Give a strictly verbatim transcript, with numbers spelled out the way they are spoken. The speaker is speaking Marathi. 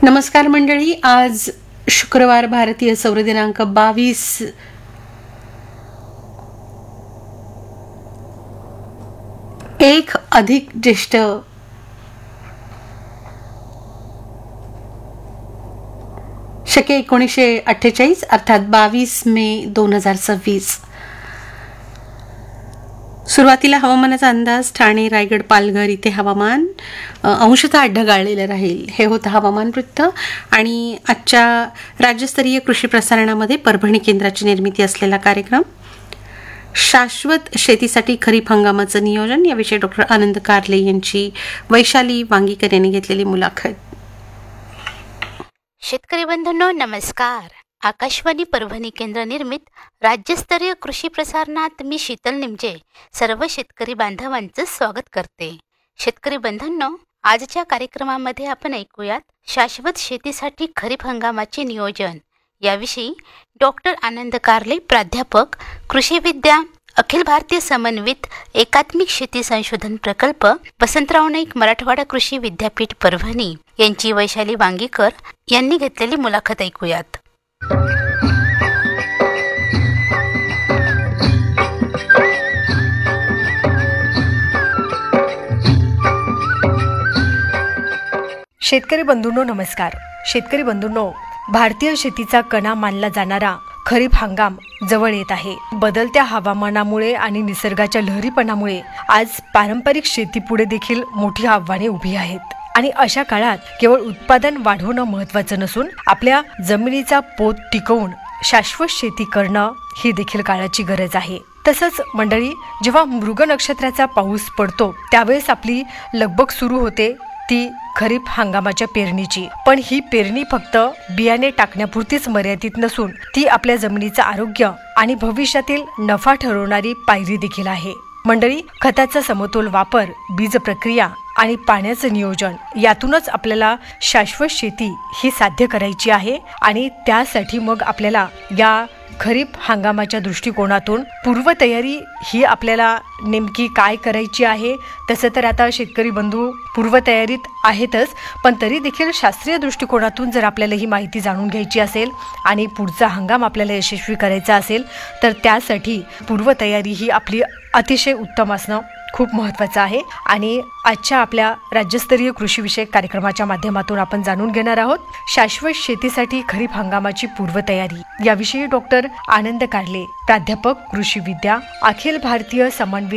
नमस्कार मंडळी. आज शुक्रवार, भारतीय सौर दिनांक बावीस एक अधिक ज्येष्ठ शके एकोणीसशे अठ्ठेचाळीस अर्थात बावीस मे दोन हजार सव्वीस. सुरुवातीला हवामानाचा अंदाज. ठाणे, रायगड, पालघर इथे हवामान अंशतः ढगाळलेलं राहील. हे होतं हवामान वृत्त. आणि आजच्या राज्यस्तरीय कृषी प्रसारणामध्ये परभणी केंद्राची निर्मिती असलेला कार्यक्रम शाश्वत शेतीसाठी खरीप हंगामाचं नियोजन याविषयी डॉक्टर आनंद कारले यांची वैशाली वांगीकर यांनी घेतलेली मुलाखत. शेतकरी बंधूंनो नमस्कार. आकाशवाणी परभणी केंद्र निर्मित राज्यस्तरीय कृषी प्रसारणात मी शीतल निमजे सर्व शेतकरी बांधवांचं स्वागत करते. शेतकरी बंधूंनो, आजच्या कार्यक्रमामध्ये आपण ऐकूयात शाश्वत शेतीसाठी खरीप हंगामाचे नियोजन याविषयी डॉक्टर आनंद कारले, प्राध्यापक, कृषी विद्या, अखिल भारतीय समन्वित एकात्मिक शेती संशोधन प्रकल्प, वसंतराव नाईक मराठवाडा कृषी विद्यापीठ परभणी यांची वैशाली वांगीकर यांनी घेतलेली मुलाखत ऐकूयात. शेतकरी बंधूंनो नमस्कार. शेतकरी बंधूंनो, भारतीय शेतीचा कणा मानला जाणारा खरीप हंगाम जवळ येत आहे. बदलत्या हवामानामुळे आणि निसर्गाच्या लहरीपणामुळे आज पारंपरिक शेतीपुढे देखील मोठी आव्हाने उभी आहेत. आणि अशा काळात केवळ उत्पादन वाढवणं महत्त्वाचं नसून आपल्या जमिनीचा पोत टिकवून शाश्वत शेती करणं ही देखील काळाची गरज आहे. तसंच मंडळी, जेव्हा मृग नक्षत्राचा पाऊस पडतो त्यावेळेस आपली लगबग सुरू होते ती खरीप हंगामाच्या पेरणीची. पण ही पेरणी फक्त बियाणे टाकण्यापुरतीच मर्यादित नसून ती आपल्या जमिनीचं आरोग्य आणि भविष्यातील नफा ठरवणारी पायरी देखील आहे. मंडळी, खताचा समतोल वापर, बीज प्रक्रिया आणि पाण्याचं नियोजन यातूनच आपल्याला शाश्वत शेती ही साध्य करायची आहे. आणि त्यासाठी मग आपल्याला या खरीप हंगामाच्या दृष्टिकोनातून पूर्वतयारी ही आपल्याला नेमकी काय करायची आहे. तसं तर आता शेतकरी बंधू पूर्वतयारीत आहेतच, पण तरी देखील शास्त्रीय दृष्टिकोनातून जर आपल्याला ही माहिती जाणून घ्यायची असेल आणि पुढचा हंगाम आपल्याला यशस्वी करायचा असेल तर त्यासाठी पूर्वतयारी ही आपली अतिशय उत्तम असणं खूप महत्त्वाचं आहे. आणि आजच्या आपल्या राज्यस्तरीय कृषी विषयक कार्यक्रमाच्या माध्यमातून आपण जाणून घेणार आहोत शाश्वत शेतीसाठी खरीप हंगामाची पूर्वतयारी याविषयी डॉक्टर आनंद कारले, प्राध्यापक, कृषी विद्या, अखिल भारतीय समन्वित